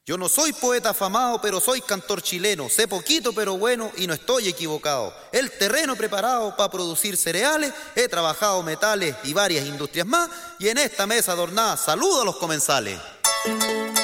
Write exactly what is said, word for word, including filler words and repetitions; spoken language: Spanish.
Yo no soy poeta afamado, pero soy cantor chileno. Sé poquito, pero bueno, y no estoy equivocado. El terreno preparado para producir cereales. He trabajado metales y varias industrias más. Y en esta mesa adornada saludo a los comensales.